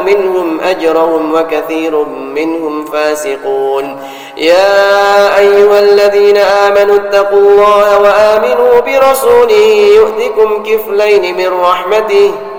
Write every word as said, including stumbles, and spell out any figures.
منهم أجرهم وكثير منهم فاسقون. يا أيها الذين آمنوا اتقوا الله وآمنوا برسوله يؤتكم كفلين من رحمته